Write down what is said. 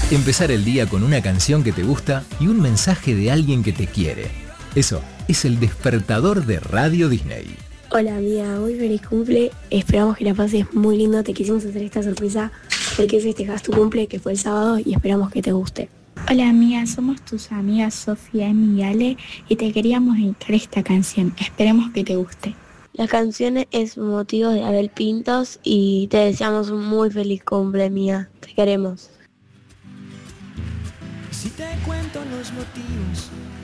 Empezar el día con una canción que te gusta y un mensaje de alguien que te quiere. Eso es el despertador de Radio Disney. Hola amiga, muy feliz cumple. Esperamos que la pases muy lindo. Te quisimos hacer esta sorpresa porque festejas tu cumple, que fue el sábado, y esperamos que te guste. Hola amiga, somos tus amigas Sofía, Emi y Ale y te queríamos dedicar esta canción. Esperemos que te guste. La canción es motivo de Abel Pintos y te deseamos un muy feliz cumple, mía. Te queremos. Si te cuento los motivos